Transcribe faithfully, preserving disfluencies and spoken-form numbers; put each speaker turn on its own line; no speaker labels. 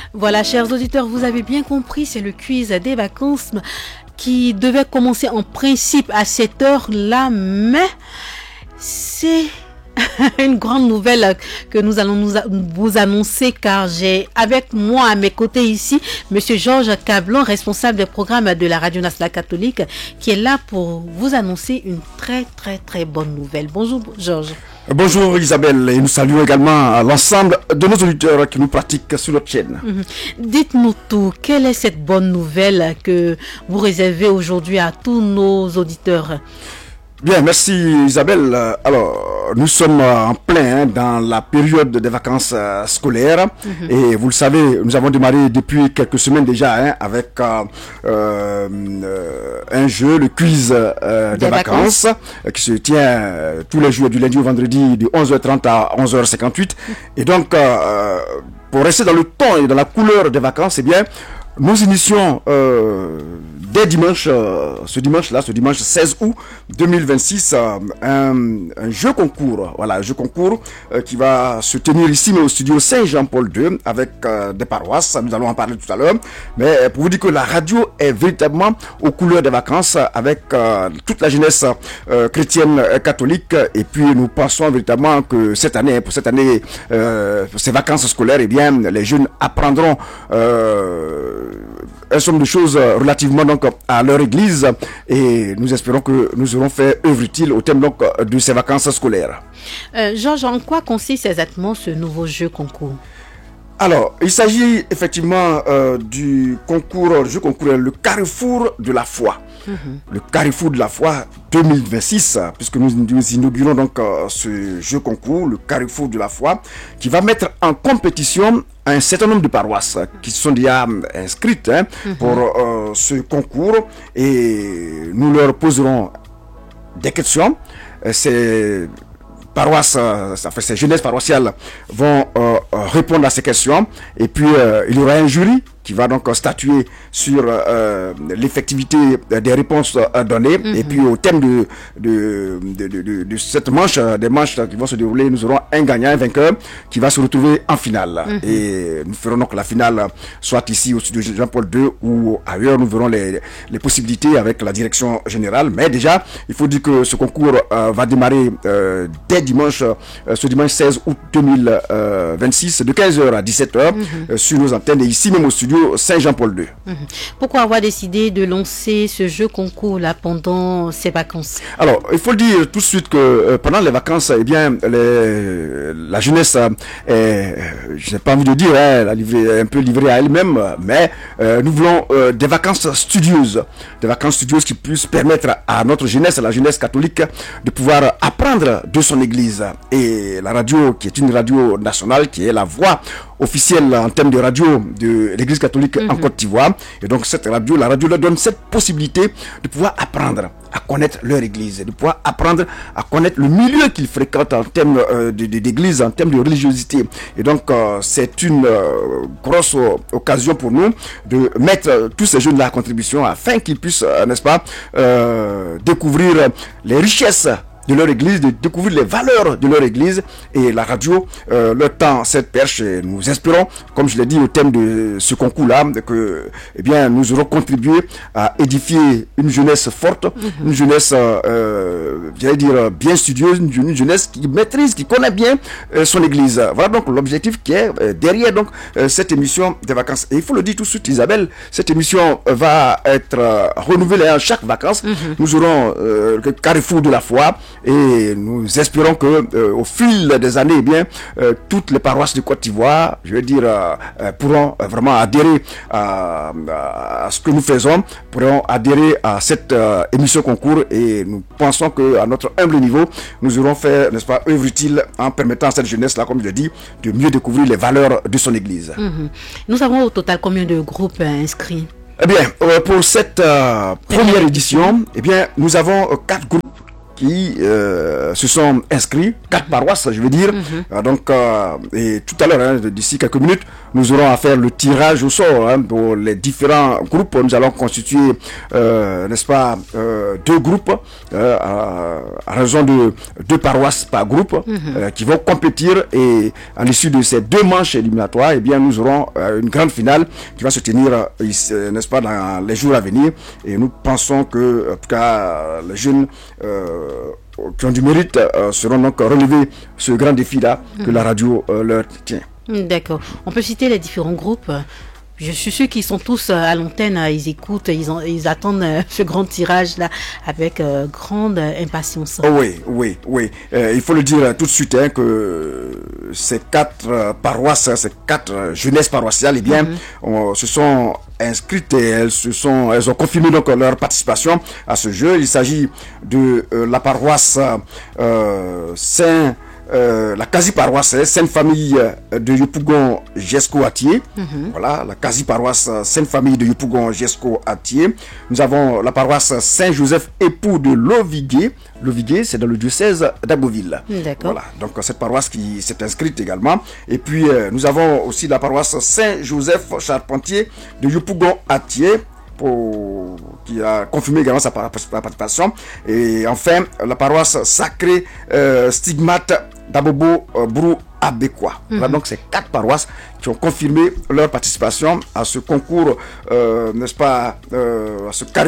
Voilà, chers auditeurs, vous avez bien compris, c'est le quiz des vacances qui devait commencer en principe à cette heure-là, mais c'est une grande nouvelle que nous allons nous vous annoncer, car j'ai avec moi à mes côtés ici Monsieur Georges Cablon, responsable des programmes de la Radio Nationale Catholique, qui est là pour vous annoncer une très très très bonne nouvelle. Bonjour Georges.
Bonjour Isabelle, et nous saluons également l'ensemble de nos auditeurs qui nous pratiquent sur notre chaîne.
Mmh. Dites-nous tout, quelle est cette bonne nouvelle que vous réservez aujourd'hui à tous nos auditeurs?
Bien, merci Isabelle. Alors, nous sommes en plein hein, dans la période des vacances euh, scolaires mm-hmm. et vous le savez, nous avons démarré depuis quelques semaines déjà hein, avec euh, euh, un jeu, le quiz euh, des, des vacances, vacances euh, qui se tient euh, tous les jours du lundi au vendredi de onze heures trente à onze heures cinquante-huit. Mm-hmm. Et donc, euh, pour rester dans le ton et dans la couleur des vacances, eh bien, nous initions euh, dès dimanche, euh, ce dimanche-là, ce dimanche seize août deux mille vingt-six, euh, un, un jeu concours, voilà, un jeu concours euh, qui va se tenir ici, mais au studio Saint-Jean-Paul deux, avec euh, des paroisses, nous allons en parler tout à l'heure, mais pour vous dire que la radio est véritablement aux couleurs des vacances, avec euh, toute la jeunesse euh, chrétienne euh, catholique, et puis nous pensons véritablement que cette année, pour cette année, euh, ces vacances scolaires, eh bien, les jeunes apprendront euh, un somme de choses relativement donc à leur église, et nous espérons que nous aurons fait œuvre utile au thème donc de ces vacances scolaires.
Euh, Georges, en quoi consiste exactement ce nouveau jeu concours?
Alors, il s'agit effectivement euh, du concours, le jeu concours, le Carrefour de la foi. Mmh. Le Carrefour de la foi deux mille vingt-six, puisque nous, nous inaugurons donc euh, ce jeu concours, le Carrefour de la foi, qui va mettre en compétition un certain nombre de paroisses qui sont déjà inscrites hein, mmh. pour euh, ce concours, et nous leur poserons des questions. C'est paroisses, ça fait ces jeunesses paroissiales vont euh, répondre à ces questions, et puis euh, il y aura un jury qui va donc statuer sur euh, l'effectivité des réponses euh, données. Mm-hmm. Et puis au thème de, de, de, de, de, de cette manche, des manches qui vont se dérouler, nous aurons un gagnant, un vainqueur qui va se retrouver en finale. Mm-hmm. Et nous ferons donc la finale soit ici au studio Jean-Paul deux ou ailleurs. Nous verrons les, les possibilités avec la direction générale. Mais déjà, il faut dire que ce concours euh, va démarrer euh, dès dimanche, euh, ce dimanche seize août deux mille vingt-six, de quinze heures à dix-sept heures, mm-hmm. euh, sur nos antennes, et ici même au studio Saint-Jean-Paul deux.
Mmh. Pourquoi avoir décidé de lancer ce jeu concours là pendant ces vacances?
Alors, il faut le dire tout de suite que euh, pendant les vacances, eh bien, les, la jeunesse est, je n'ai pas envie de dire, hein, elle a livré, un peu livrée à elle-même, mais euh, nous voulons euh, des vacances studieuses, des vacances studieuses qui puissent permettre à notre jeunesse, à la jeunesse catholique, de pouvoir apprendre de son église. Et la radio, qui est une radio nationale, qui est la voix officielle en termes de radio de l'église catholique mm-hmm. en Côte d'Ivoire, et donc cette radio, la radio leur donne cette possibilité de pouvoir apprendre à connaître leur église, de pouvoir apprendre à connaître le milieu qu'ils fréquentent en termes euh, de, de, d'église, en termes de religiosité. Et donc euh, c'est une euh, grosse euh, occasion pour nous de mettre euh, tous ces jeunes là à contribution, afin qu'ils puissent, euh, n'est-ce pas, euh, découvrir les richesses de leur église, de découvrir les valeurs de leur église, et la radio euh, leur tend cette perche, et nous espérons, comme je l'ai dit au thème de ce concours-là, que eh bien, nous aurons contribué à édifier une jeunesse forte, mm-hmm. une jeunesse, euh, j'allais dire, bien studieuse, une, une jeunesse qui maîtrise, qui connaît bien euh, son église. Voilà donc l'objectif qui est euh, derrière donc euh, cette émission des vacances. Et il faut le dire tout de suite, Isabelle, cette émission euh, va être euh, renouvelée à chaque vacances. Mm-hmm. Nous aurons euh, le Carrefour de la foi, et nous espérons que euh, au fil des années, eh bien, euh, toutes les paroisses de Côte d'Ivoire, je veux dire, euh, euh, pourront euh, vraiment adhérer à, à, à ce que nous faisons, pourront adhérer à cette euh, émission concours, et nous pensons que à notre humble niveau, nous aurons fait, n'est-ce pas, œuvre utile en permettant à cette jeunesse-là, comme je l'ai dit, de mieux découvrir les valeurs de son église.
Mmh. Nous avons au total combien de groupes euh, inscrits?
Eh bien, euh, pour cette euh, première édition, eh bien, nous avons euh, quatre groupes. qui euh, se sont inscrits, quatre paroisses, je veux dire. Mm-hmm. Donc, euh, et tout à l'heure, hein, d'ici quelques minutes, nous aurons à faire le tirage au sort hein, pour les différents groupes. Nous allons constituer, euh, n'est-ce pas, euh, deux groupes euh, à, à raison de deux paroisses par groupe mm-hmm. euh, qui vont compétir, et à l'issue de ces deux manches éliminatoires, eh bien, nous aurons euh, une grande finale qui va se tenir, euh, n'est-ce pas, dans les jours à venir. Et nous pensons que, en tout cas, les jeunes euh, qui ont du mérite euh, seront donc relevés ce grand défi-là mmh. que la radio euh, leur tient.
D'accord. On peut citer les différents groupes. Je suis sûr qu'ils sont tous à l'antenne, ils écoutent, ils, ont, ils attendent ce grand tirage-là avec euh, grande impatience.
Oh oui, oui, oui. Euh, il faut le dire tout de suite hein, que ces quatre euh, paroisses, ces quatre euh, jeunesses paroissiales, eh bien, mm-hmm. on, se sont inscrites et elles, se sont, elles ont confirmé donc leur participation à ce jeu. Il s'agit de euh, la paroisse euh, Saint Euh, la quasi-paroisse Sainte-Famille de Yopougon Jesco Atié. Mm-hmm. Voilà, la quasi-paroisse Sainte-Famille de Yopougon Jesco Atié. Nous avons la paroisse Saint-Joseph époux de Lovigué. Lovigué, c'est dans le diocèse d'Abbeville.
D'accord.
Voilà, donc cette paroisse qui s'est inscrite également. Et puis euh, nous avons aussi la paroisse Saint-Joseph Charpentier de Yopougon Atié, pour, qui a confirmé également sa participation. Et enfin, la paroisse sacrée euh, Stigmate d'Abobo euh, Brou Abekwa. Mm-hmm. Voilà donc ces quatre paroisses qui ont confirmé leur participation à ce concours, euh, n'est-ce pas, euh, à ce carré